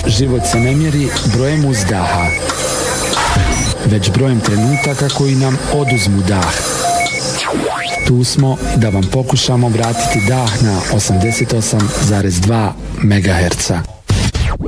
život se ne mjeri brojem uzdaha, već brojem trenutaka koji nam oduzmu dah. Tu smo da vam pokušamo vratiti dah na 88,2 MHz.